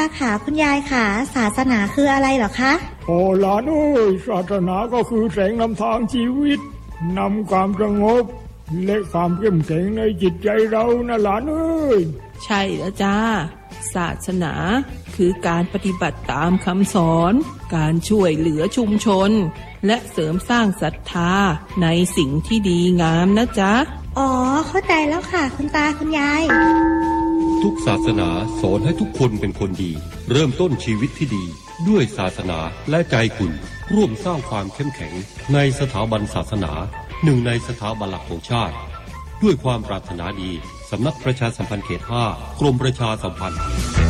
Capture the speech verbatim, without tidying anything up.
ค่ะคุณยายค่ะศาสนาคืออะไรเหรอคะโอ้หลานเอ้ยศาสนาก็คือแสงนำทางชีวิตนำความสงบและความเข้มแข็งในจิตใจเรานะหลานเอ้ยใช่แล้วจ้าศาสนาคือการปฏิบัติตามคำสอนการช่วยเหลือชุมชนและเสริมสร้างศรัทธาในสิ่งที่ดีงามนะจ๊ะอ๋อเข้าใจแล้วค่ะคุณตาคุณยายทุกศาสนาสอนให้ทุกคนเป็นคนดีเริ่มต้นชีวิตที่ดีด้วยศาสนาและใจคุณร่วมสร้างความเข้มแข็งในสถาบันศาสนาหนึ่งในสถาบันหลักของชาติด้วยความปรารถนาดีสำนักประชาสัมพันธ์เขตห้ากรมประชาสัมพันธ์